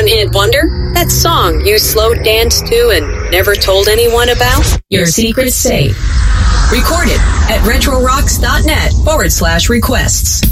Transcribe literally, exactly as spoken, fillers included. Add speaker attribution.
Speaker 1: one-hit wonder? That song you slow danced to and never told anyone about? Your secret's safe. Record it at retrorocks.net forward slash requests.